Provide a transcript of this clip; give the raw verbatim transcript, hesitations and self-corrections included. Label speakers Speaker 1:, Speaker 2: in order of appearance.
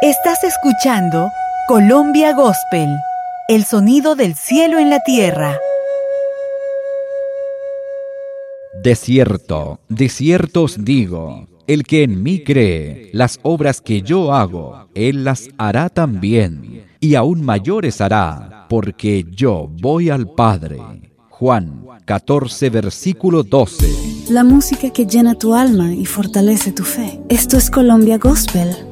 Speaker 1: Estás escuchando Colombia Gospel, el sonido del cielo en la tierra.
Speaker 2: De cierto, de cierto os digo, el que en mí cree, las obras que yo hago, él las hará también, y aún mayores hará, porque yo voy al Padre. Juan catorce, versículo doce.
Speaker 3: La música que llena tu alma y fortalece tu fe. Esto es Colombia Gospel,